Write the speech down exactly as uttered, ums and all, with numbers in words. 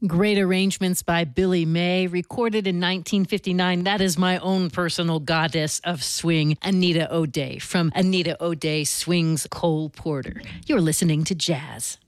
Great arrangements by Billy May, recorded in nineteen fifty-nine. That is my own personal goddess of swing, Anita O'Day, from Anita O'Day Swings Cole Porter. You're listening to Jazz.